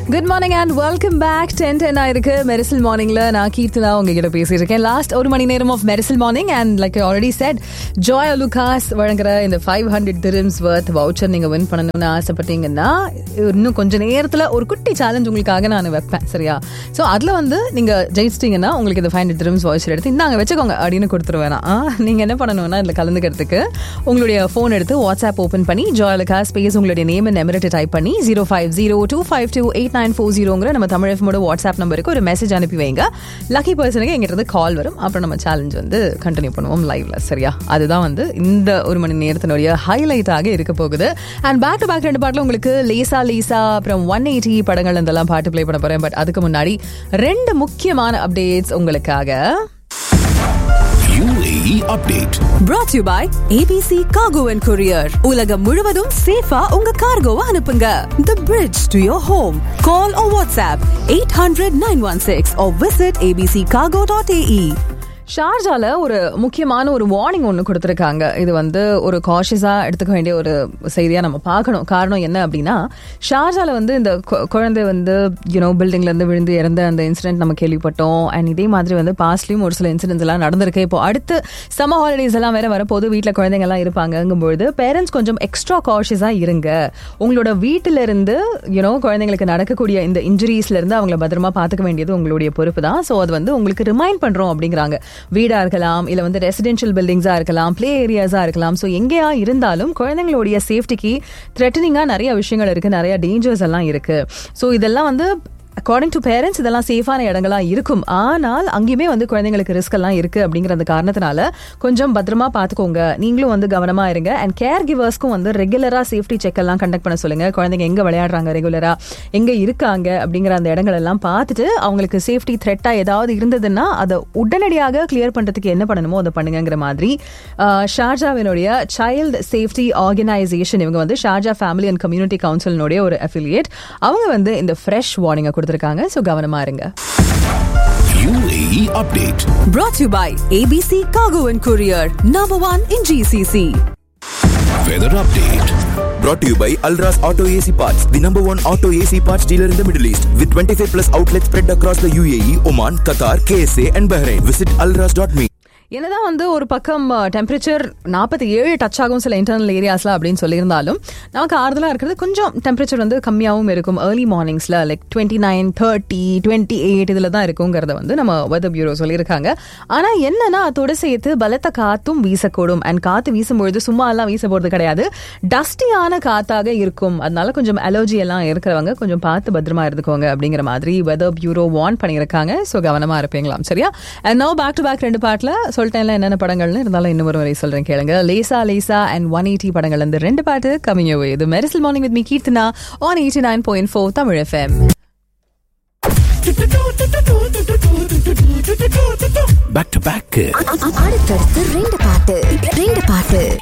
Good morning and welcome back. 10:10 ஆயிருக்கு. மெரிசல் மார்னிங்ல நான் கீர்த்தனா உங்ககிட்ட பேசிட்டு இருக்கேன். லாஸ்ட் ஒரு மணி நேரம் of Mersal morning and like already set, Joy Alukkas வழங்குற இந்த 500 dirhams worth வவுச்சர் நீங்க வின் பண்ணணும்னு ஆசைப்பட்டீங்கன்னா இன்னும் கொஞ்ச நேரத்துல ஒரு குட்டி சேலஞ்ச் உங்களுக்காக நான் வைப்பேன், சரியா? ஸோ அதுல வந்து நீங்க ஜெயிச்சிட்டீங்கன்னா உங்களுக்கு இந்த 500 dirhams வவுச்சர் எடுத்து இந்தாங்க வச்சுக்கோங்க அப்படின்னு கொடுத்துருவேன். நீங்க என்ன பண்ணணும்னா இதுல கலந்துக்கிறதுக்கு உங்களுடைய போன் எடுத்து வாட்ஸ்அப் ஓபன் பண்ணி ஜாய் அலுகாஸ் ஸ்பேஸ் உங்களுடைய நேம் அண்ட் எமிரேட் டைப் பண்ணி 0502528940 நம்ம தமிழ் எஃப்எம்மோட வாட்ஸ்அப் நம்பருக்கு ஒரு மெசேஜ் அனுப்பி வைங்க. லக்கி பர்சனுக்கு எங்கிட்ட கால் வரும். அப்புறம் நம்ம சேலஞ்ச் வந்து கண்டினியூ பண்ணுவோம் லைவ்ல, சரியா? அதுதான் வந்து இந்த ஒரு மணி நேரத்தினுடைய ஹைலைட்டாக இருக்க போகுது. அண்ட் பேக் டு பேக் 2 பாட்டில் உங்களுக்கு லேசா லேசா அப்புறம் 180 படங்கள் இதெல்லாம் பாட்டு பிளே பண்ண போறேன். பட் அதுக்கு முன்னாடி 2 முக்கியமான அப்டேட்ஸ் உங்களுக்காக. UAE update brought to you by ABC Cargo and Courier. உலகம் முழுவதும் சேஃபா உங்க கார்கோவை அனுப்புங்க. The bridge to your home. Call or WhatsApp 800-916 or visit abccargo.ae. ஷார்ஜால ஒரு முக்கியமான ஒரு வார்னிங் ஒன்று கொடுத்துருக்காங்க. இது வந்து ஒரு காஷியஸா எடுத்துக்க வேண்டிய ஒரு செய்தியா நம்ம பார்க்கணும். காரணம் என்ன அப்படின்னா, ஷார்ஜால வந்து இந்த குழந்தை வந்து பில்டிங்ல இருந்து விழுந்து இறந்த அந்த இன்சிடென்ட் நம்ம கேள்விப்பட்டோம். அண்ட் இதே மாதிரி வந்து பாஸ்ட்லயும் ஒரு சில இன்சிடென்ட்ஸ் எல்லாம் நடந்திருக்கு. இப்போ அடுத்து சம்மர் ஹாலிடேஸ் எல்லாம் வேற வரப்போது, வீட்டில் குழந்தைங்க எல்லாம் இருப்பாங்கங்கும்போது பேரண்ட்ஸ் கொஞ்சம் எக்ஸ்ட்ரா காஷியஸா இருங்க. உங்களோட வீட்டில இருந்து குழந்தைங்களுக்கு நடக்கக்கூடிய இந்த இன்ஜுரிஸ்ல இருந்து அவங்களை பத்திரமா பாத்துக்க வேண்டியது உங்களுடைய பொறுப்பு தான். ஸோ அது வந்து உங்களுக்கு ரிமைண்ட் பண்றோம் அப்படிங்கிறாங்க. வீடா இருக்கலாம், இல்ல வந்து ரெசிடென்ஷியல் பில்டிங்ஸா இருக்கலாம், பிளே ஏரியாஸா இருக்கலாம். ஸோ எங்கேயா இருந்தாலும் குழந்தைங்களுடைய சேஃப்டிக்கு த்ரெட்டனிங்கா நிறைய விஷயங்கள் இருக்கு, நிறைய டேஞ்சர்ஸ் எல்லாம் இருக்கு. ஸோ இதெல்லாம் வந்து அக்கார்டிங் டு பேரண்ட்ஸ் இதெல்லாம் சேஃபான இடங்களா இருக்கும். ஆனால் அங்கேயுமே வந்து குழந்தைங்களுக்கு ரிஸ்க் எல்லாம் இருக்கு அப்படிங்கிற அந்த காரணத்தினால கொஞ்சம் பத்திரமா பாத்துக்கோங்க. நீங்களும் வந்து கவனமா இருங்க. அண்ட் கேர் கிவர்ஸ்க்கும் வந்து ரெகுலரா சேஃப்டி செக் எல்லாம் கண்டக்ட் பண்ண சொல்லுங்க. குழந்தைங்க எங்க விளையாடுறாங்க, ரெகுலரா எங்க இருக்காங்க அப்படிங்கிற அந்த இடங்கள் எல்லாம் பார்த்துட்டு அவங்களுக்கு சேஃப்டி த்ரெட்டா ஏதாவது இருந்ததுன்னா அதை உடனடியாக கிளியர் பண்றதுக்கு என்ன பண்ணணுமோ அதை பண்ணுங்கிற மாதிரி ஷார்ஜாவினுடைய சைல்டு சேஃப்டி ஆர்கனைசேஷன், இவங்க வந்து ஷார்ஜா ஃபேமிலி அண்ட் கம்யூனிட்டி கவுன்சிலினுடைய ஒரு அஃபிலியேட், அவங்க வந்து இந்த ஃப்ரெஷ் வார்னிங்கை கொடுத்திருக்காங்க. சோ கவனமா இருங்க. UAE update brought to you by ABC Cargo and Courier, number 1 in GCC. weather update brought to you by Alras Auto AC Parts, the number 1 auto AC parts dealer in the Middle East, with 25 plus outlets spread across the UAE, Oman, Qatar, KSA and Bahrain. Visit alras.me. என்னதான் வந்து ஒரு பக்கம் temperature 47 touch ஆகும் சில internal ஏரியாஸ்ல அப்படின்னு சொல்லியிருந்தாலும் நமக்கு ஆறுதலா இருக்கிறது கொஞ்சம் டெம்பரேச்சர் வந்து கம்மியாகவும் இருக்கும். ஏர்லி மார்னிங்ஸ்ல லைக் 29, 30, 28 இதுல தான் இருக்குங்கிறத வந்து நம்ம வெதர் பியூரோ சொல்லியிருக்காங்க. ஆனா என்னன்னா அதோட சேர்த்து பலத்த காத்தும் வீசக்கூடும். அண்ட் காத்து வீசும்பொழுது சும்மா எல்லாம் வீச போறது கிடையாது, டஸ்டியான காத்தாக இருக்கும். அதனால கொஞ்சம் அலர்ஜி எல்லாம் இருக்கிறவங்க கொஞ்சம் பார்த்து பத்திரமா இருந்துக்கோங்க அப்படிங்கிற மாதிரி வெதர் பியூரோ வார்ன் பண்ணியிருக்காங்க. ஸோ கவனமா இருப்பீங்களாம், சரியா? And now back to back 2 பாட்டில் சொல்லிட்டேன்ல என்னென்ன படங்கள்னு, இருந்தாலும் இன்னும் ஒரு முறை சொல்றேன் கேளுங்க. லேசா லேசா அண்ட் 180 படங்கள் இந்த 2 பாட்டு கம்மிங் வே. இது Mersal morning with me Keerthana on 89.4 Tamil FM. back to back அடுத்தடுத்து 2 பாட்டு